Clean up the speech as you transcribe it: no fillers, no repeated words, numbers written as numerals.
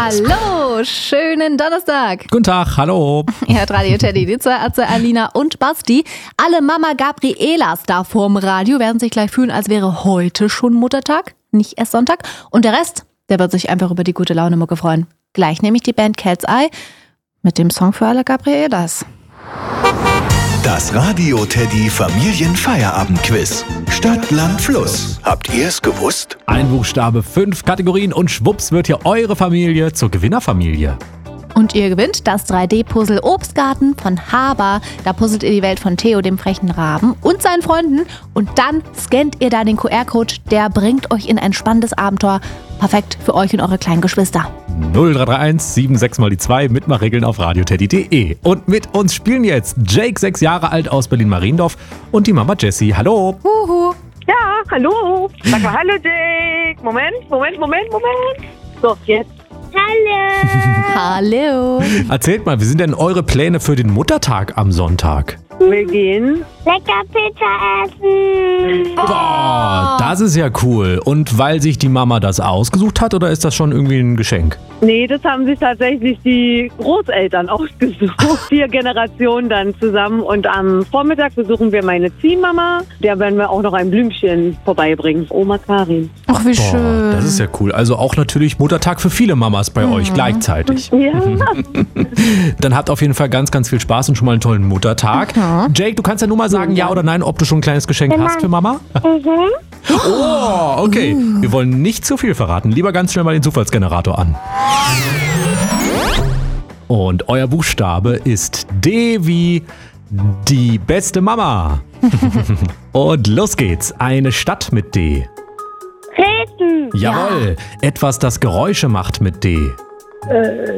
Hallo, schönen Donnerstag. Guten Tag, hallo. Ihr hört Radio Teddy, die zwei Atze, Alina und Basti. Alle Mama Gabrielas da vorm Radio werden sich gleich fühlen, als wäre heute schon Muttertag, nicht erst Sonntag. Und der Rest, der wird sich einfach über die gute Laune-Mucke freuen. Gleich nämlich die Band Cat's Eye mit dem Song für alle Gabrielas. Das Radio Teddy Familienfeierabend-Quiz. Stadt, Land, Fluss. Habt ihr es gewusst? Ein Buchstabe, 5 Kategorien und schwupps wird hier eure Familie zur Gewinnerfamilie. Und ihr gewinnt das 3D-Puzzle Obstgarten von Haber. Da puzzelt ihr die Welt von Theo, dem frechen Raben, und seinen Freunden. Und dann scannt ihr da den QR-Code. Der bringt euch in ein spannendes Abenteuer. Perfekt für euch und eure kleinen Geschwister. 0331 76 mal die 2, Mitmachregeln auf radioteddy.de. Und mit uns spielen jetzt Jake, 6 Jahre alt aus Berlin-Mariendorf, und die Mama Jessie. Hallo. Huhu. Ja, hallo. Sag mal hallo, Jake. Moment. So, jetzt. Hallo. Erzählt mal, wie sind denn eure Pläne für den Muttertag am Sonntag? Wir gehen. Lecker Pizza essen. Boah, das ist ja cool. Und weil sich die Mama das ausgesucht hat, oder ist das schon irgendwie ein Geschenk? Nee, das haben sich tatsächlich die Großeltern ausgesucht. 4 Generationen dann zusammen. Und am Vormittag besuchen wir meine Ziehmama. Der werden wir auch noch ein Blümchen vorbeibringen. Oma Karin. Ach, wie schön. Das ist ja cool. Also auch natürlich Muttertag für viele Mamas bei euch gleichzeitig. Ja. Dann habt auf jeden Fall ganz, ganz viel Spaß und schon mal einen tollen Muttertag. Jake, du kannst ja nur mal sagen, ja oder nein, ob du schon ein kleines Geschenk hast für Mama. Oh, okay. Wir wollen nicht zu viel verraten. Lieber ganz schnell mal den Zufallsgenerator an. Und euer Buchstabe ist D wie die beste Mama. Und los geht's. Eine Stadt mit D. Treten. Jawohl. Etwas, das Geräusche macht mit D.